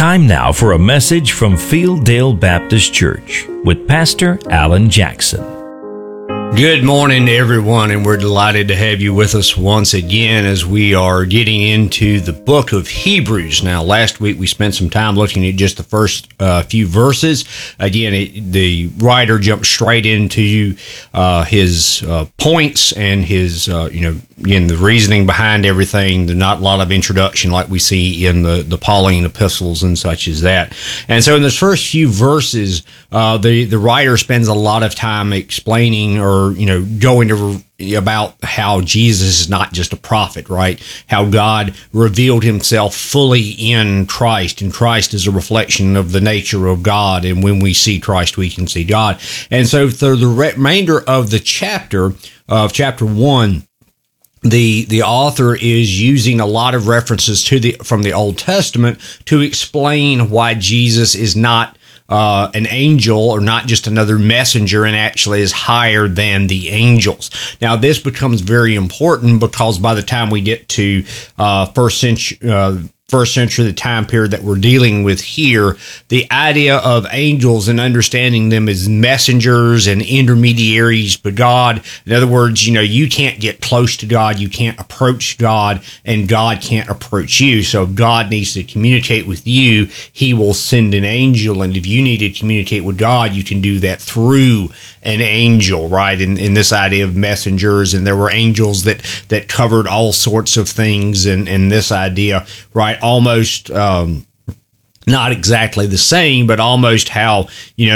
Time now for a message from Fieldale Baptist Church with Pastor Alan Jackson. Good morning, everyone, and we're delighted to have you with us once again as we are getting into the book of Hebrews. Now, last week we spent some time looking at just the first few verses. Again, the writer jumped straight into his points and his, again, the reasoning behind everything. There's not a lot of introduction like we see in the Pauline epistles and such as that. And so in those first few verses, the writer spends a lot of time explaining or going to about how Jesus is not just a prophet, right? How God revealed himself fully in Christ, and Christ is a reflection of the nature of God, and when we see Christ, we can see God. And so for the remainder of the chapter, of chapter 1, the author is using a lot of references from the Old Testament to explain why Jesus is not an angel or not just another messenger, and actually is higher than the angels. Now, this becomes very important because by the time we get to first century, the time period that we're dealing with here, the idea of angels and understanding them as messengers and intermediaries to God. In other words, you can't get close to God, you can't approach God, and God can't approach you. So if God needs to communicate with you, he will send an angel. And if you need to communicate with God, you can do that through an angel, right? In this idea of messengers, and there were angels that covered all sorts of things, and this idea, right? Almost not exactly the same, but almost how,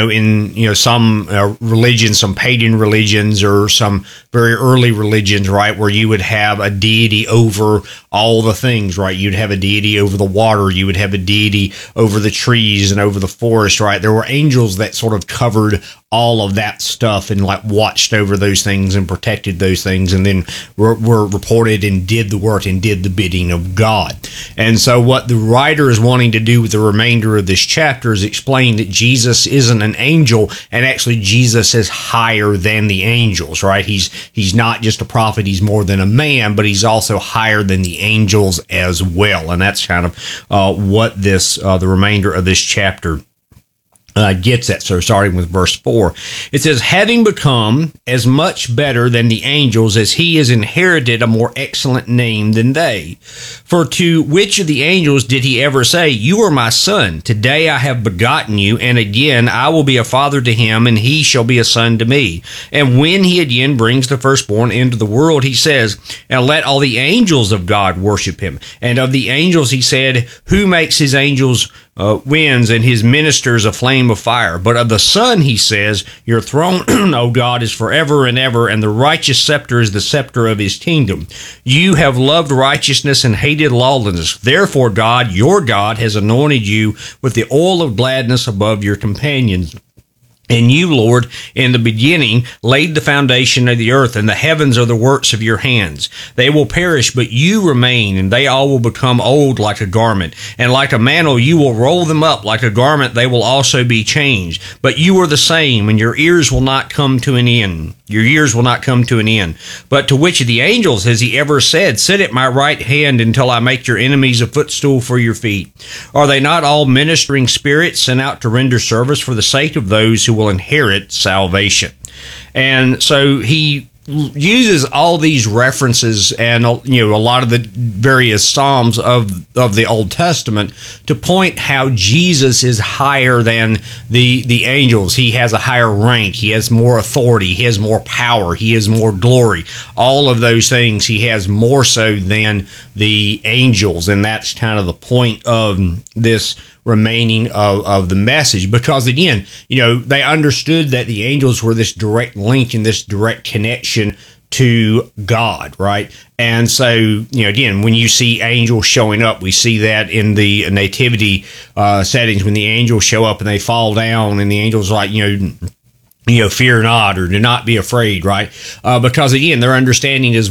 in some religions, some pagan religions or some very early religions, right, where you would have a deity over all the things, right? You'd have a deity over the water, you would have a deity over the trees and over the forest, right? There were angels that sort of covered all of that stuff and watched over those things and protected those things, and then were reported and did the work and did the bidding of God. And so what the writer is wanting to do with the remainder of this chapter is explain that Jesus isn't an angel, and actually Jesus is higher than the angels, right? He's not just a prophet, he's more than a man, but he's also higher than the angels as well. And that's kind of what this the remainder of this chapter gets at. So starting with verse 4, it says, having become as much better than the angels as he has inherited a more excellent name than they. For to which of the angels did he ever say, you are my son, today I have begotten you, and again I will be a father to him, and he shall be a son to me. And when he again brings the firstborn into the world, he says, and let all the angels of God worship him. And of the angels he said, who makes his angels winds and his ministers a flame of fire? But of the Son he says, your throne, O God, is forever and ever, and the righteous scepter is the scepter of his kingdom. You have loved righteousness and hated lawlessness. Therefore God, your God, has anointed you with the oil of gladness above your companions. And you, Lord, in the beginning laid the foundation of the earth, and the heavens are the works of your hands. They will perish, but you remain, and they all will become old like a garment. And like a mantle you will roll them up, like a garment they will also be changed. But you are the same, and your ears will not come to an end. Your years will not come to an end. But to which of the angels has he ever said, sit at my right hand until I make your enemies a footstool for your feet? Are they not all ministering spirits sent out to render service for the sake of those who will inherit salvation? And so he uses all these references and a lot of the various Psalms of the Old Testament to point how Jesus is higher than the angels. He has a higher rank, he has more authority, he has more power, he has more glory. All of those things he has more so than the angels, and that's kind of the point of this remaining of the message, because again, they understood that the angels were this direct link and this direct connection to God, right? And so, again, when you see angels showing up, we see that in the nativity settings, when the angels show up and they fall down and the angels like, fear not, or do not be afraid, right? Because again, their understanding is